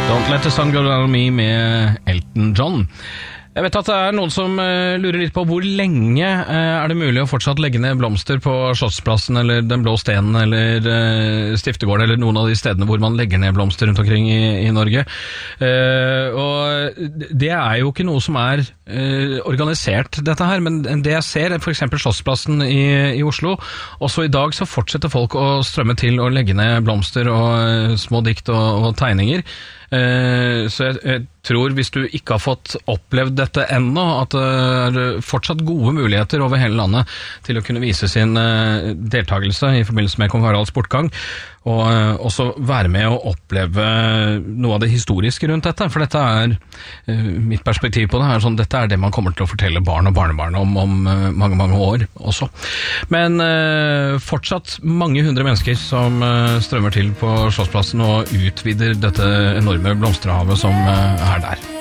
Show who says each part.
Speaker 1: Don't Let the Sun Go Down on Me med Elton John. Jeg vet at det noen som lurer litt på hvor lenge det mulig å fortsatt legge ned blomster på Slottsplassen eller Den Blå Stenen eller Stiftegården eller noen av de stedene hvor man legger ned blomster rundt omkring i Norge. Og det jo ikke noe som organisert dette her, men det jeg ser for eksempel Slottsplassen i Oslo, også i dag så fortsetter folk å strømme til å legge ned blomster og små dikt og tegninger. Så jeg tror hvis du ikke har fått opplevd dette ennå, at det fortsatt gode muligheter over hele landet til å kunne vise sin deltagelse i forbindelse med Kong Haralds bortgang, og også være med og oppleve noe av det historiske rundt dette, for dette mitt perspektiv på det sånn, dette det man kommer til å fortelle barn og barnebarn om mange, mange år også. Men fortsatt mange hundre mennesker som strømmer til på Slottsplassen og utvider dette enorme blomsterhavet som der.